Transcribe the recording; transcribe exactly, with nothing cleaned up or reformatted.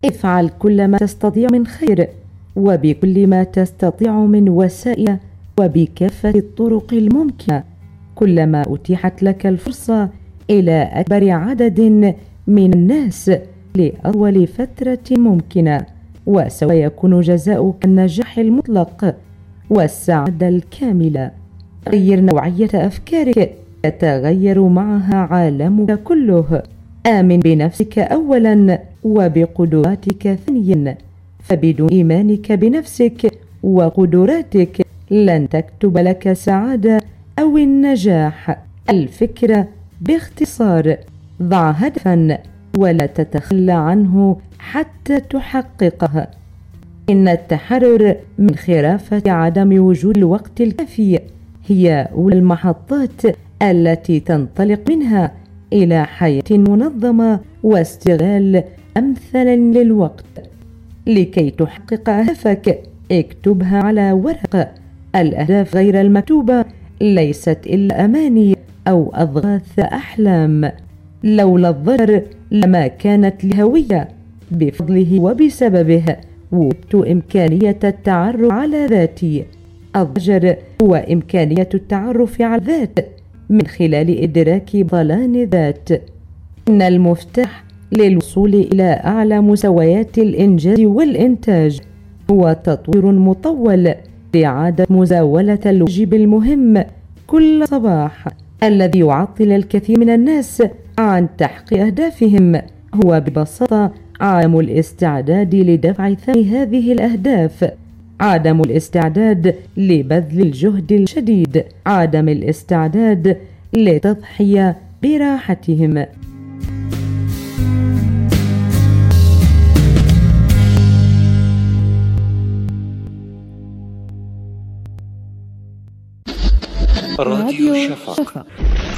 افعل كل ما تستطيع من خير، وبكل ما تستطيع من وسائل، وبكافة الطرق الممكنة، كلما أتيحت لك الفرصة إلى أكبر عدد من الناس لأطول فترة ممكنة، وسوف يكون جزاؤك النجاح المطلق والسعادة الكاملة. غير نوعية أفكارك يتغير معها عالمك كله. آمن بنفسك أولا وبقدراتك ثانيا، فبدون إيمانك بنفسك وقدراتك لن تكتب لك السعادة أو النجاح. الفكرة باختصار: ضع هدفا ولا تتخلى عنه حتى تحققه. إن التحرر من خرافة عدم وجود الوقت الكافي هي أولى المحطات التي تنطلق منها إلى حياة منظمة واستغلال أمثل للوقت. لكي تحقق أهدافك اكتبها على ورق. الأهداف غير المكتوبة ليست إلا أماني أو أضغاث أحلام. لولا الضجر لما كانت لهوية. بفضله وبسببه وجدت إمكانية التعرف على ذاتي. الضجر هو إمكانية التعرف على الذات من خلال إدراك بطلان الذات. إن المفتاح للوصول إلى أعلى مستويات الإنجاز والإنتاج هو تطوير مطول لإعادة مزاولة الواجب المهم كل صباح. الذي يعطل الكثير من الناس عن تحقيق أهدافهم هو ببساطة عدم الاستعداد لدفع ثمن هذه الأهداف، عدم الاستعداد لبذل الجهد الشديد، عدم الاستعداد للتضحية براحتهم. راديو شفق.